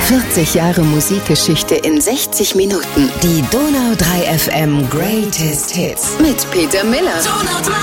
40 Jahre Musikgeschichte in 60 Minuten. Die Donau 3 FM Greatest Hits mit Peter Miller. Donau 3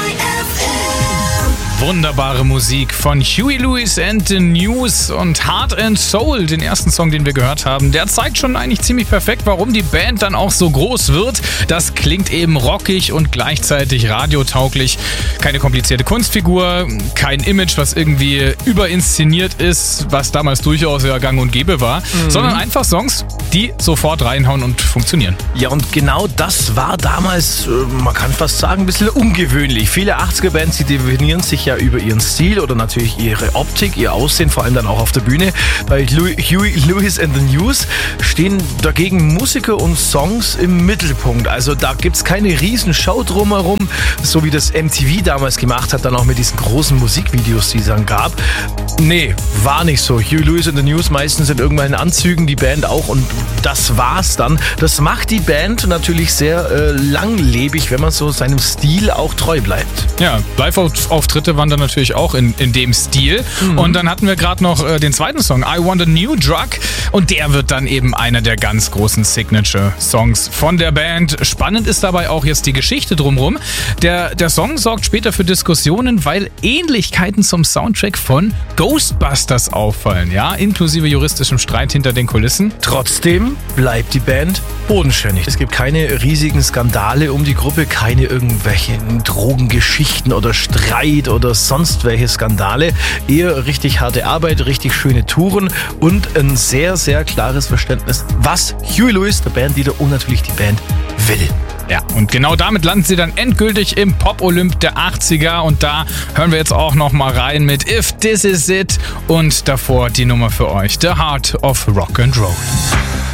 FM. Wunderbare Musik von Huey Lewis and the News und Heart and Soul, den ersten Song, den wir gehört haben. Der zeigt schon eigentlich ziemlich perfekt, warum die Band dann auch so groß wird. Das klingt eben rockig und gleichzeitig radiotauglich. Keine komplizierte Kunstfigur, kein Image, was irgendwie überinszeniert ist, was damals durchaus ja gang und gäbe war, sondern einfach Songs, die sofort reinhauen und funktionieren. Ja, und genau das war damals, man kann fast sagen, ein bisschen ungewöhnlich. Viele 80er-Bands, die definieren sich ja über ihren Stil oder natürlich ihre Optik, ihr Aussehen, vor allem dann auch auf der Bühne. Bei Huey Lewis and the News stehen dagegen Musiker und Songs im Mittelpunkt. Also da gibt's keine Riesenshow drumherum, so wie das MTV damals gemacht hat, dann auch mit diesen großen Musikvideos, die es dann gab. Nee, war nicht so. Huey Lewis and the News meistens in irgendwelchen Anzügen, die Band auch, und das war's dann. Das macht die Band natürlich sehr langlebig, wenn man so seinem Stil auch treu bleibt. Ja, Live-Auftritte waren dann natürlich auch in dem Stil. Und dann hatten wir gerade noch den zweiten Song, I Want a New Drug. Und der wird dann eben einer der ganz großen Signature-Songs von der Band. Spannend ist dabei auch jetzt die Geschichte drumherum. Der Song sorgt später für Diskussionen, weil Ähnlichkeiten zum Soundtrack von Ghostbusters auffallen. Ja, inklusive juristischem Streit hinter den Kulissen. Trotzdem bleibt die Band bodenständig. Es gibt keine riesigen Skandale um die Gruppe, keine irgendwelchen Drogengeschichten oder Streit oder sonst welche Skandale. Eher richtig harte Arbeit, richtig schöne Touren und ein sehr, sehr klares Verständnis, was Huey Lewis, der Bandleader, und natürlich die Band will. Ja, und genau damit landen sie dann endgültig im Pop-Olymp der 80er. Und da hören wir jetzt auch noch mal rein mit If This Is It und davor die Nummer für euch, The Heart of Rock and Roll.